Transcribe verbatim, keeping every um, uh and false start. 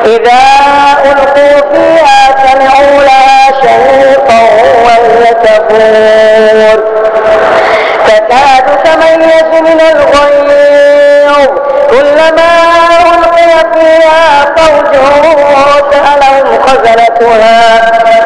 إذا ألقوا فيها سمعوا لها شهيقا وهي تفور تكاد تميز من الغيظ كلما ألقي فيها فوج سألهم خزنتها